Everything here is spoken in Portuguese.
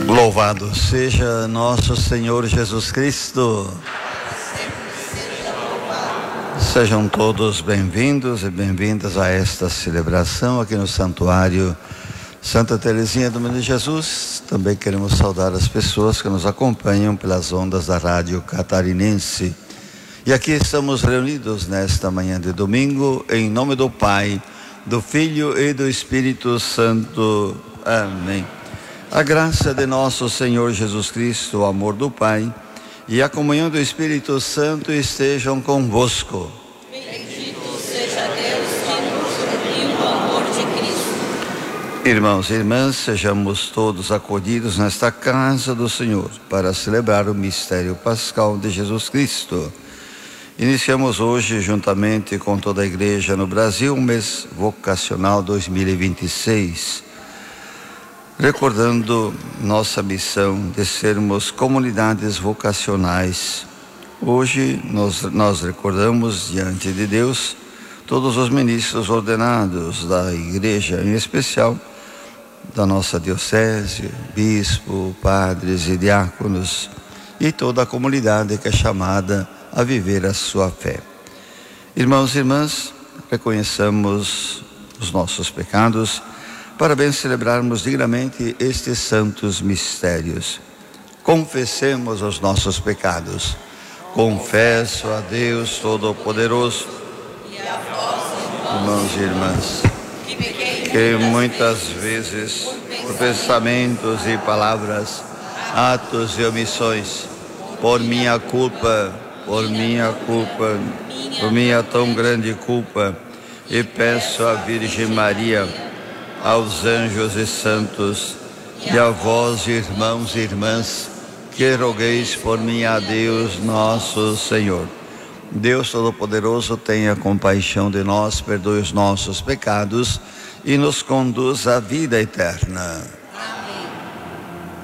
Louvado seja nosso Senhor Jesus Cristo. Sejam todos bem-vindos e bem-vindas a esta celebração aqui no Santuário Santa Teresinha do Menino Jesus. Também queremos saudar as pessoas que nos acompanham pelas ondas da Rádio Catarinense. E aqui estamos reunidos nesta manhã de domingo, em nome do Pai, do Filho e do Espírito Santo. Amém. A graça de nosso Senhor Jesus Cristo, o amor do Pai e a comunhão do Espírito Santo estejam convosco. Bendito seja Deus que nos uniu o amor de Cristo. Irmãos e irmãs, sejamos todos acolhidos nesta casa do Senhor para celebrar o mistério pascal de Jesus Cristo. Iniciamos hoje, juntamente com toda a igreja no Brasil, o mês vocacional 2026. Recordando nossa missão de sermos comunidades vocacionais. Hoje nós recordamos diante de Deus todos os ministros ordenados da igreja, em especial da nossa diocese, bispo, padres e diáconos, e toda a comunidade que é chamada a viver a sua fé. Irmãos e irmãs, reconheçamos os nossos pecados, para bem celebrarmos dignamente estes santos mistérios. Confessemos os nossos pecados. Confesso a Deus Todo-Poderoso, E a vós, irmãos e irmãs, que muitas vezes, por pensamentos e palavras, atos e omissões, por minha tão grande culpa, e peço à Virgem Maria, aos anjos e santos, e a vós, irmãos e irmãs, que rogueis por mim a Deus nosso Senhor. Deus Todo-Poderoso, tenha compaixão de nós, perdoe os nossos pecados e nos conduz à vida eterna.